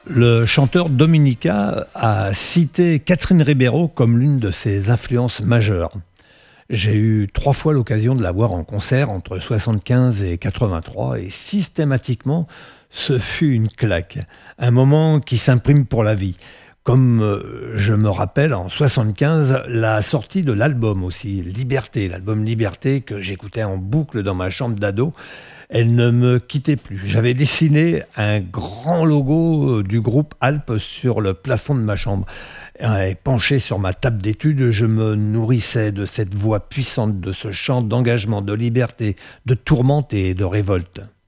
Le chanteur Dominica a cité Catherine Ribeiro comme l'une de ses influences majeures. J'ai eu 3 fois l'occasion de la voir en concert entre 75 et 83 et systématiquement, ce fut une claque. Un moment qui s'imprime pour la vie. Comme je me rappelle en 75 la sortie de l'album aussi, Liberté, l'album Liberté que j'écoutais en boucle dans ma chambre d'ado. Elle ne me quittait plus. J'avais dessiné un grand logo du groupe Alpes sur le plafond de ma chambre. Et penché sur ma table d'études, je me nourrissais de cette voix puissante, de ce chant d'engagement, de liberté, de tourmente et de révolte.